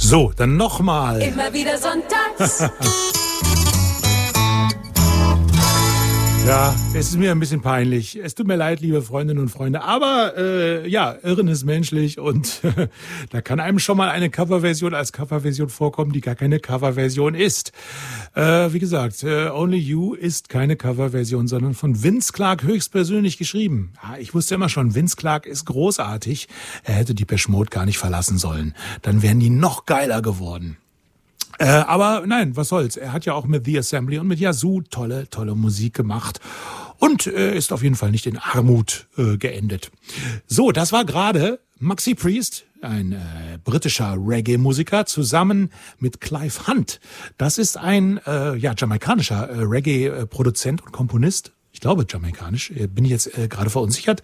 So, dann nochmal. Immer wieder sonntags. Ja, es ist mir ein bisschen peinlich. Es tut mir leid, liebe Freundinnen und Freunde. Aber Irren ist menschlich und da kann einem schon mal eine Coverversion als Coverversion vorkommen, die gar keine Coverversion ist. Wie gesagt, Only You ist keine Coverversion, sondern von Vince Clarke höchstpersönlich geschrieben. Ja, ich wusste immer schon, Vince Clarke ist großartig. Er hätte Depeche Mode gar nicht verlassen sollen. Dann wären die noch geiler geworden. Aber nein, was soll's. Er hat ja auch mit The Assembly und mit Yazoo tolle Musik gemacht und ist auf jeden Fall nicht in Armut geendet. So, das war gerade Maxi Priest, ein britischer Reggae-Musiker, zusammen mit Clive Hunt. Das ist ein jamaikanischer Reggae-Produzent und Komponist. Ich glaube jamaikanisch, bin ich jetzt gerade verunsichert.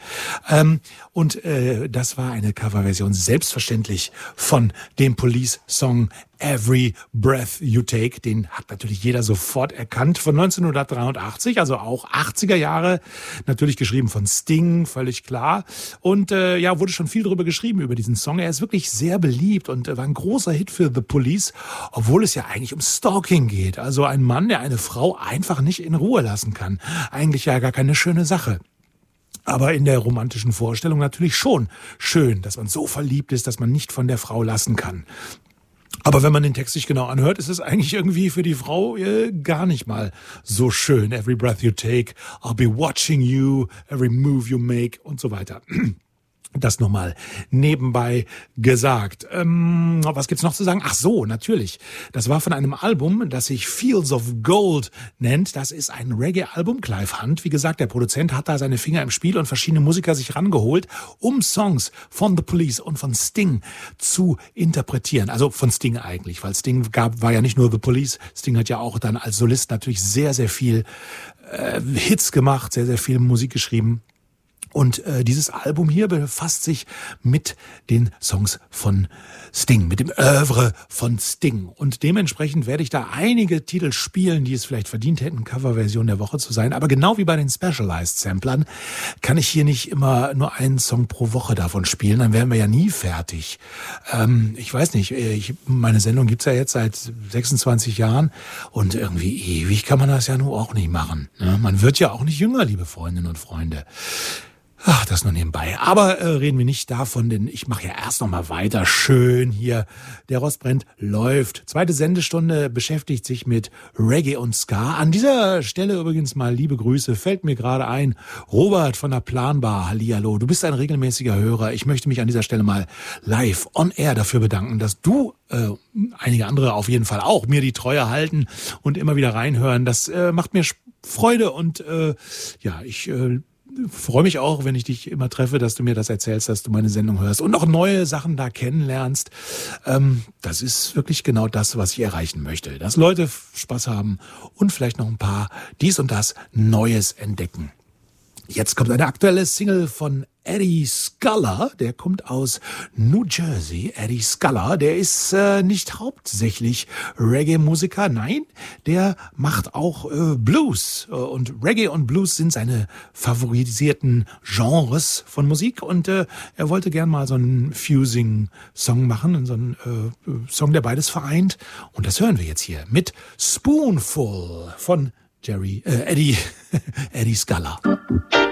Und das war eine Coverversion selbstverständlich von dem Police-Song Every Breath You Take. Den hat natürlich jeder sofort erkannt, von 1983, also auch 80er Jahre. Natürlich geschrieben von Sting, völlig klar. Und wurde schon viel darüber geschrieben, über diesen Song. Er ist wirklich sehr beliebt und war ein großer Hit für The Police, obwohl es ja eigentlich um Stalking geht. Also ein Mann, der eine Frau einfach nicht in Ruhe lassen kann. Eigentlich ja gar keine schöne Sache. Aber in der romantischen Vorstellung natürlich schon schön, dass man so verliebt ist, dass man nicht von der Frau lassen kann. Aber wenn man den Text sich genau anhört, ist es eigentlich irgendwie für die Frau gar nicht mal so schön. Every breath you take, I'll be watching you, every move you make und so weiter. Das nochmal nebenbei gesagt. Was gibt's noch zu sagen? Ach so, natürlich. Das war von einem Album, das sich Fields of Gold nennt. Das ist ein Reggae-Album. Clive Hunt, wie gesagt, der Produzent, hat da seine Finger im Spiel und verschiedene Musiker sich rangeholt, um Songs von The Police und von Sting zu interpretieren. Also von Sting eigentlich, weil Sting war ja nicht nur The Police. Sting hat ja auch dann als Solist natürlich sehr, sehr viel Hits gemacht, sehr, sehr viel Musik geschrieben. Und dieses Album hier befasst sich mit den Songs von Sting, mit dem Oeuvre von Sting. Und dementsprechend werde ich da einige Titel spielen, die es vielleicht verdient hätten, Coverversion der Woche zu sein. Aber genau wie bei den Specialized Samplern kann ich hier nicht immer nur einen Song pro Woche davon spielen. Dann wären wir ja nie fertig. Ich weiß nicht, meine Sendung gibt's ja jetzt seit 26 Jahren. Und irgendwie ewig kann man das ja nur auch nicht machen. Ne? Man wird ja auch nicht jünger, liebe Freundinnen und Freunde. Ach, das nur nebenbei. Aber reden wir nicht davon, denn ich mache ja erst noch mal weiter. Schön hier. Der Rostbrennt läuft. Zweite Sendestunde beschäftigt sich mit Reggae und Ska. An dieser Stelle übrigens mal liebe Grüße. Fällt mir gerade ein. Robert von der Planbar. Hallihallo. Du bist ein regelmäßiger Hörer. Ich möchte mich an dieser Stelle mal live on air dafür bedanken, dass du, einige andere auf jeden Fall auch, mir die Treue halten und immer wieder reinhören. Das macht mir Freude und ich freue mich auch, wenn ich dich immer treffe, dass du mir das erzählst, dass du meine Sendung hörst und noch neue Sachen da kennenlernst. Das ist wirklich genau das, was ich erreichen möchte. Dass Leute Spaß haben und vielleicht noch ein paar dies und das Neues entdecken. Jetzt kommt eine aktuelle Single von Eddie Sculler, der kommt aus New Jersey. Eddie Sculler, der ist nicht hauptsächlich Reggae-Musiker, nein, der macht auch Blues. Und Reggae und Blues sind seine favorisierten Genres von Musik. Und er wollte gern mal so einen Fusing-Song machen, so einen Song, der beides vereint. Und das hören wir jetzt hier mit Spoonful von Eddie Sculler.